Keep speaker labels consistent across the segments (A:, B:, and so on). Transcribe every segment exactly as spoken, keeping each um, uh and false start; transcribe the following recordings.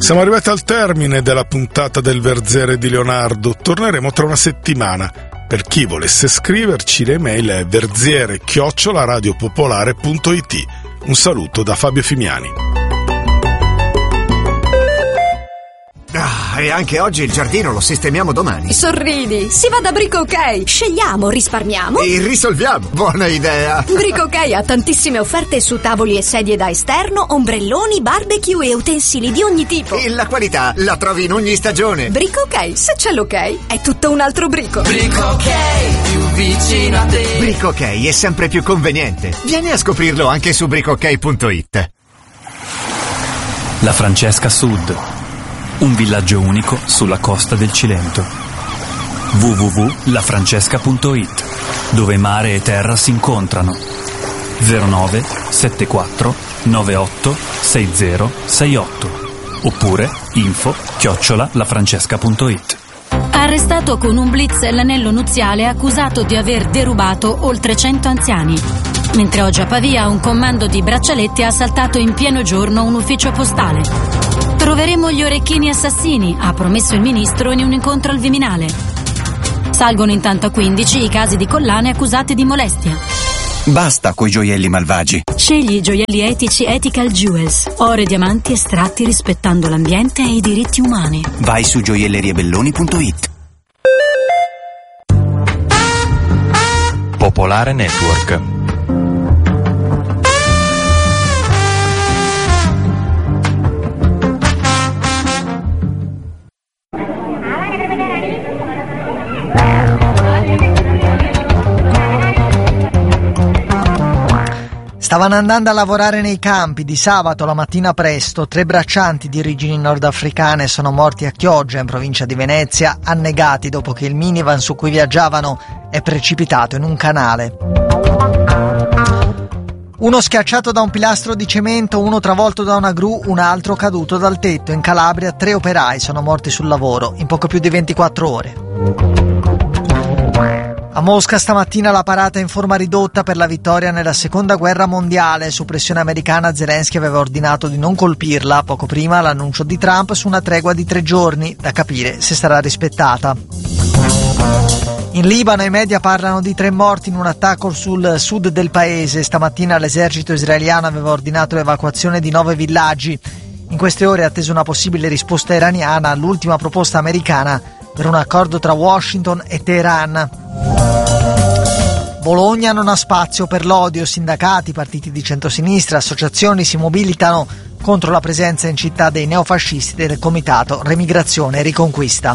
A: Siamo arrivati al termine della puntata del Verzere di Leonardo. Torneremo tra una settimana. Per chi volesse scriverci, l'email è verziere chiocciola radiopopolare punto it. Un saluto da Fabio Fimiani.
B: Ah, e anche oggi il giardino lo sistemiamo domani.
C: Sorridi, si va da Brico Ok. Scegliamo, risparmiamo
B: e risolviamo. Buona idea.
C: Brico Ok ha tantissime offerte su tavoli e sedie da esterno, ombrelloni, barbecue e utensili di ogni tipo.
B: E la qualità la trovi in ogni stagione.
C: Brico Ok, se c'è l'ok, è tutto un altro Brico.
D: Brico Ok, più vicino a te.
B: Brico Ok è sempre più conveniente. Vieni a scoprirlo anche su brico ok punto it.
E: La Francesca Sud, un villaggio unico sulla costa del Cilento. w w w punto la francesca punto it, dove mare e terra si incontrano. zero nove sette quattro nove otto sei zero sei otto oppure info chiocciola la francesca punto it.
F: Arrestato con un blitz l'anello nuziale accusato di aver derubato oltre cento anziani. Mentre oggi a Pavia un comando di braccialetti ha assaltato in pieno giorno un ufficio postale. Troveremo gli orecchini assassini, ha promesso il ministro in un incontro al Viminale. Salgono intanto a quindici i casi di collane accusate di molestia.
G: Basta coi gioielli malvagi.
F: Scegli i gioielli etici Ethical Jewels, oro e diamanti estratti rispettando l'ambiente e i diritti umani.
G: Vai su gioielleriebelloni punto it.
E: Popolare Network.
H: Stavano andando a lavorare nei campi. Di sabato la mattina presto tre braccianti di origini nordafricane sono morti a Chioggia, in provincia di Venezia, annegati dopo che il minivan su cui viaggiavano è precipitato in un canale. Uno schiacciato da un pilastro di cemento, uno travolto da una gru, un altro caduto dal tetto. In Calabria tre operai sono morti sul lavoro in poco più di ventiquattro ore. A Mosca stamattina la parata in forma ridotta per la vittoria nella seconda guerra mondiale. Su pressione americana Zelensky aveva ordinato di non colpirla, poco prima l'annuncio di Trump su una tregua di tre giorni, da capire se sarà rispettata. In Libano i media parlano di tre morti in un attacco sul sud del paese. Stamattina l'esercito israeliano aveva ordinato l'evacuazione di nove villaggi. In queste ore è attesa una possibile risposta iraniana all'ultima proposta americana per un accordo tra Washington e Teheran. Bologna non ha spazio per l'odio. Sindacati, partiti di centrosinistra, associazioni si mobilitano contro la presenza in città dei neofascisti del comitato Remigrazione e Riconquista.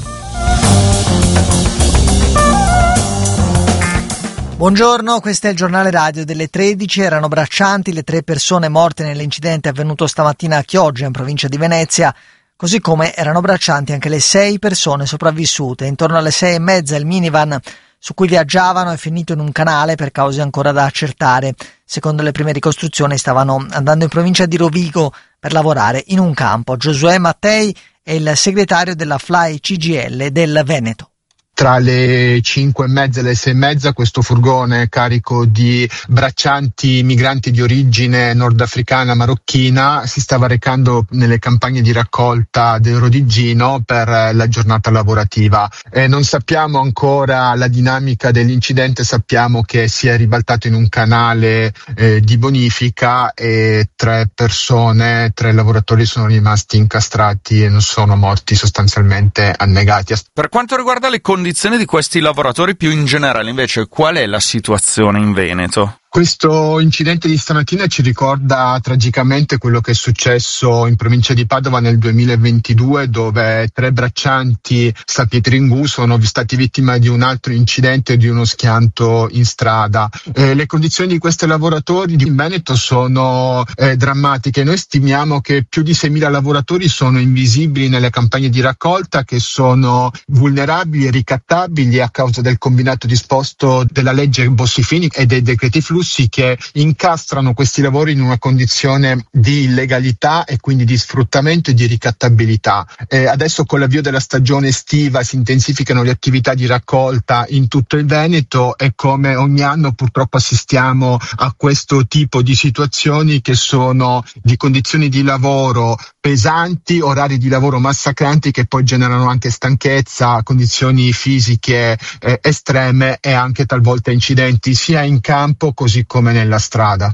H: Buongiorno, questo è il giornale radio delle tredici. Erano braccianti le tre persone morte nell'incidente avvenuto stamattina a Chioggia, in provincia di Venezia, così come erano braccianti anche le sei persone sopravvissute. Intorno alle sei e mezza il minivan su cui viaggiavano è finito in un canale per cause ancora da accertare. Secondo le prime ricostruzioni stavano andando in provincia di Rovigo per lavorare in un campo. Giosuè Mattei è il segretario della Fly C G I L del Veneto.
I: Tra le cinque e mezza e le sei e mezza questo furgone carico di braccianti migranti di origine nordafricana marocchina si stava recando nelle campagne di raccolta del Rodiggino per la giornata lavorativa. Eh, non sappiamo ancora la dinamica dell'incidente, sappiamo che si è ribaltato in un canale eh, di bonifica e tre persone, tre lavoratori sono rimasti incastrati e non sono morti, sostanzialmente annegati.
J: Per quanto riguarda le condizioni di questi lavoratori più in generale, invece, qual è la situazione in Veneto?
I: Questo incidente di stamattina ci ricorda tragicamente quello che è successo in provincia di Padova nel duemilaventidue, dove tre braccianti San Pietringù sono stati vittime di un altro incidente, di uno schianto in strada. Eh, le condizioni di questi lavoratori in Veneto sono eh, drammatiche. Noi stimiamo che più di seimila lavoratori sono invisibili nelle campagne di raccolta, che sono vulnerabili e ricattabili a causa del combinato disposto della legge Bossi-Fini e dei decreti flussi che incastrano questi lavori in una condizione di illegalità e quindi di sfruttamento e di ricattabilità. Eh, adesso con l'avvio della stagione estiva si intensificano le attività di raccolta in tutto il Veneto e come ogni anno purtroppo assistiamo a questo tipo di situazioni che sono di condizioni di lavoro pesanti, orari di lavoro massacranti che poi generano anche stanchezza, condizioni fisiche eh, estreme e anche talvolta incidenti sia in campo così come nella strada.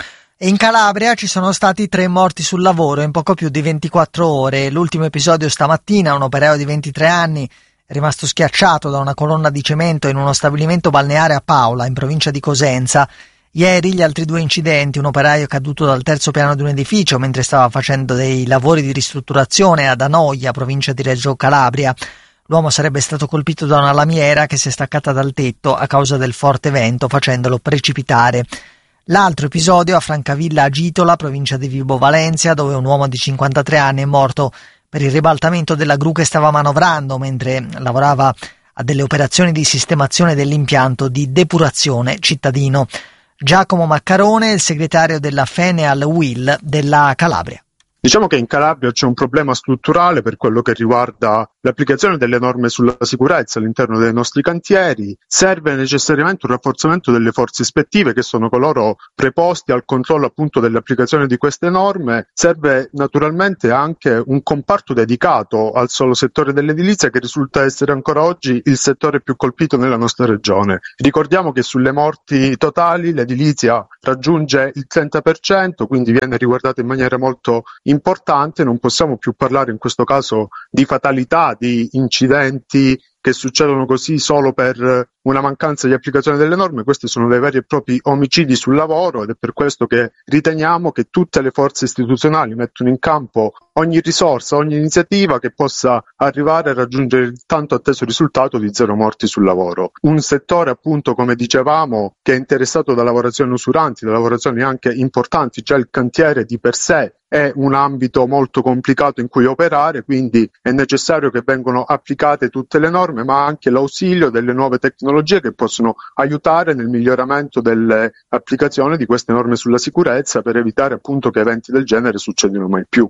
H: E in Calabria ci sono stati tre morti sul lavoro in poco più di ventiquattro ore. L'ultimo episodio stamattina, un operaio di ventitré anni è rimasto schiacciato da una colonna di cemento in uno stabilimento balneare a Paola, in provincia di Cosenza. Ieri gli altri due incidenti, un operaio caduto dal terzo piano di un edificio mentre stava facendo dei lavori di ristrutturazione ad Anoia, provincia di Reggio Calabria. L'uomo sarebbe stato colpito da una lamiera che si è staccata dal tetto a causa del forte vento, facendolo precipitare. L'altro episodio a Francavilla Agitola, provincia di Vibo Valentia, dove un uomo di cinquantatré anni è morto per il ribaltamento della gru che stava manovrando mentre lavorava a delle operazioni di sistemazione dell'impianto di depurazione cittadino. Giacomo Maccarone, il segretario della Feneal Will della Calabria.
K: Diciamo che in Calabria c'è un problema strutturale per quello che riguarda l'applicazione delle norme sulla sicurezza all'interno dei nostri cantieri. Serve necessariamente un rafforzamento delle forze ispettive, che sono coloro preposti al controllo appunto dell'applicazione di queste norme. Serve naturalmente anche un comparto dedicato al solo settore dell'edilizia, che risulta essere ancora oggi il settore più colpito nella nostra regione. Ricordiamo che sulle morti totali l'edilizia raggiunge il trenta per cento, quindi viene riguardata in maniera molto importante. Non possiamo più parlare in questo caso di fatalità, di incidenti che succedono così solo per una mancanza di applicazione delle norme. Questi sono dei veri e propri omicidi sul lavoro, ed è per questo che riteniamo che tutte le forze istituzionali mettano in campo ogni risorsa, ogni iniziativa che possa arrivare a raggiungere il tanto atteso risultato di zero morti sul lavoro. Un settore appunto, come dicevamo, che è interessato da lavorazioni usuranti, da lavorazioni anche importanti. Già il cantiere di per sé è un ambito molto complicato in cui operare, quindi è necessario che vengano applicate tutte le norme, ma anche l'ausilio delle nuove tecnologie che possono aiutare nel miglioramento delle applicazioni di queste norme sulla sicurezza, per evitare appunto che eventi del genere succedano mai più.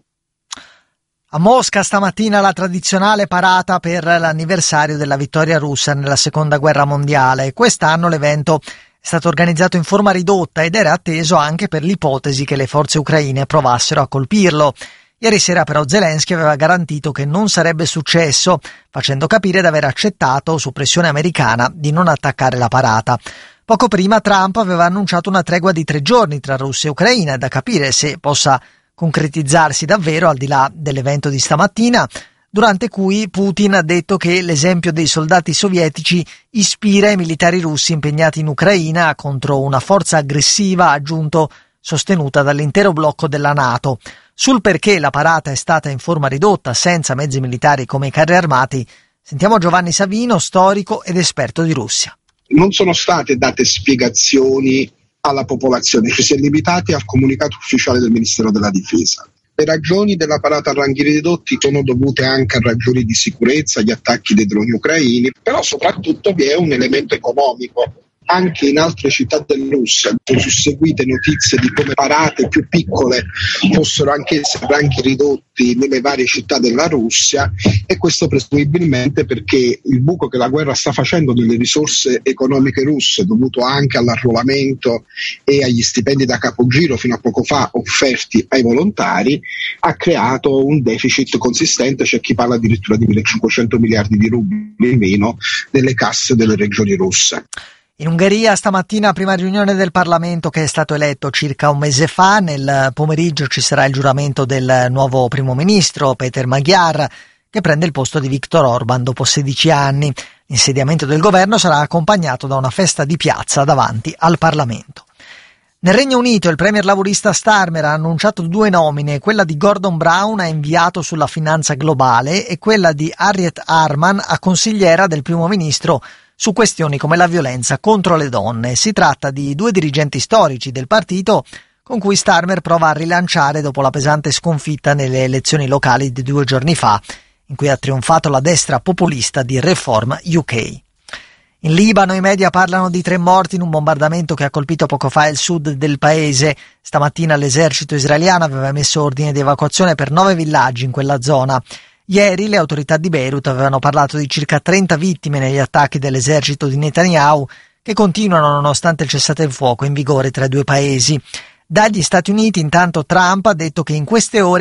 H: A Mosca stamattina la tradizionale parata per l'anniversario della vittoria russa nella seconda guerra mondiale. Quest'anno l'evento è stato organizzato in forma ridotta ed era atteso anche per l'ipotesi che le forze ucraine provassero a colpirlo. Ieri sera però Zelensky aveva garantito che non sarebbe successo, facendo capire di aver accettato, su pressione americana, di non attaccare la parata. Poco prima Trump aveva annunciato una tregua di tre giorni tra Russia e Ucraina, e da capire se possa concretizzarsi davvero al di là dell'evento di stamattina, durante cui Putin ha detto che l'esempio dei soldati sovietici ispira i militari russi impegnati in Ucraina contro una forza aggressiva, ha aggiunto, sostenuta dall'intero blocco della NATO. Sul perché la parata è stata in forma ridotta, senza mezzi militari come i carri armati, sentiamo Giovanni Savino, storico ed esperto di Russia.
L: Non sono state date spiegazioni alla popolazione, ci si è limitati al comunicato ufficiale del Ministero della Difesa. Le ragioni della parata a ranghi ridotti sono dovute anche a ragioni di sicurezza, agli attacchi dei droni ucraini, però soprattutto vi è un elemento economico. Anche in altre città della Russia sono susseguite notizie di come parate più piccole fossero anch'esse a ranghi ridotti nelle varie città della Russia, e questo presumibilmente perché il buco che la guerra sta facendo nelle risorse economiche russe, dovuto anche all'arruolamento e agli stipendi da capogiro fino a poco fa offerti ai volontari, ha creato un deficit consistente. C'è chi parla addirittura di millecinquecento miliardi di rubli in meno nelle casse delle regioni russe.
H: In Ungheria stamattina prima riunione del Parlamento, che è stato eletto circa un mese fa. Nel pomeriggio ci sarà il giuramento del nuovo primo ministro Peter Magyar, che prende il posto di Viktor Orban dopo sedici anni. L'insediamento del governo sarà accompagnato da una festa di piazza davanti al Parlamento. Nel Regno Unito il premier laburista Starmer ha annunciato due nomine: quella di Gordon Brown a inviato sulla finanza globale e quella di Harriet Harman a consigliera del primo ministro su questioni come la violenza contro le donne. Si tratta di due dirigenti storici del partito con cui Starmer prova a rilanciare dopo la pesante sconfitta nelle elezioni locali di due giorni fa, in cui ha trionfato la destra populista di Reform U K. In Libano i media parlano di tre morti in un bombardamento che ha colpito poco fa il sud del paese. Stamattina l'esercito israeliano aveva emesso ordine di evacuazione per nove villaggi in quella zona. Ieri le autorità di Beirut avevano parlato di circa trenta vittime negli attacchi dell'esercito di Netanyahu, che continuano nonostante il cessate il fuoco in vigore tra i due paesi. Dagli Stati Uniti intanto Trump ha detto che in queste ore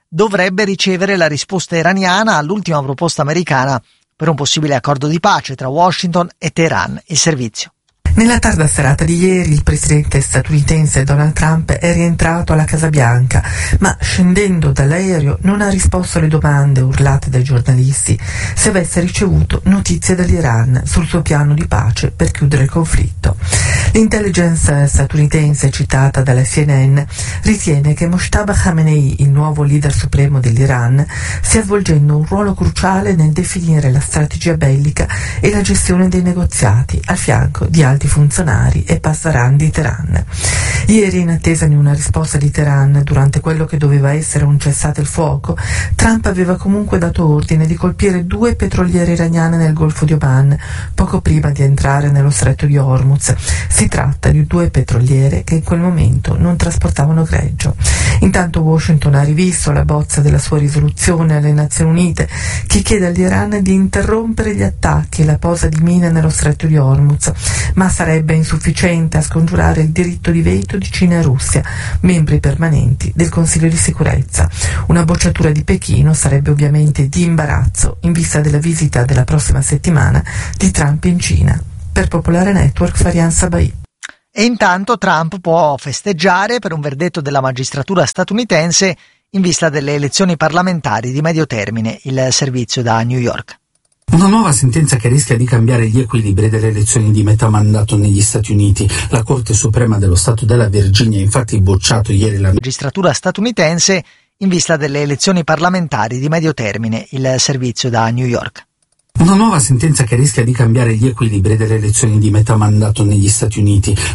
H: dovrebbe ricevere la risposta iraniana all'ultima proposta americana per un possibile accordo di pace tra Washington e Teheran. Il servizio.
M: Nella tarda serata di ieri il presidente statunitense Donald Trump è rientrato alla Casa Bianca, ma scendendo dall'aereo non ha risposto alle domande urlate dai giornalisti se avesse ricevuto notizie dall'Iran sul suo piano di pace per chiudere il conflitto. L'intelligence statunitense citata dalla C N N ritiene che Mojtaba Khamenei, il nuovo leader supremo dell'Iran, stia svolgendo un ruolo cruciale nel definire la strategia bellica e la gestione dei negoziati al fianco di altri funzionari e passaran di Teheran. Ieri, in attesa di una risposta di Teheran durante quello che doveva essere un cessate il fuoco, Trump aveva comunque dato ordine di colpire due petroliere iraniane nel Golfo di Oman poco prima di entrare nello stretto di Hormuz. Si tratta di due petroliere che in quel momento non trasportavano greggio. Intanto Washington ha rivisto la bozza della sua risoluzione alle Nazioni Unite che chiede all'Iran di interrompere gli attacchi e la posa di mine nello stretto di Hormuz, ma sarebbe insufficiente a scongiurare il diritto di veto di Cina e Russia, membri permanenti del Consiglio di sicurezza. Una bocciatura di Pechino sarebbe ovviamente di imbarazzo in vista della visita della prossima settimana di Trump in Cina. Per Popolare Network, Farian Sabai.
H: E intanto Trump può festeggiare per un verdetto della magistratura statunitense in vista delle elezioni parlamentari di medio termine. Il servizio da New York.
N: Una nuova sentenza che rischia di cambiare gli equilibri delle elezioni di metà mandato negli Stati Uniti. La Corte Suprema dello Stato della Virginia ha infatti bocciato ieri la
H: magistratura statunitense in vista delle elezioni parlamentari di medio termine. Il servizio da New York.
N: Una nuova sentenza che rischia di cambiare gli equilibri delle elezioni di metà mandato negli Stati Uniti.